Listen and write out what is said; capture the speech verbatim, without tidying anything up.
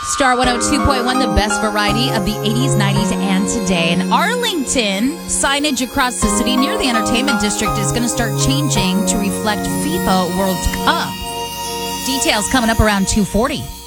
Star one oh two point one, the best variety of the eighties, nineties, and today. In Arlington, signage across the city near the entertainment district is going to start changing to reflect FIFA World Cup. Details coming up around two forty.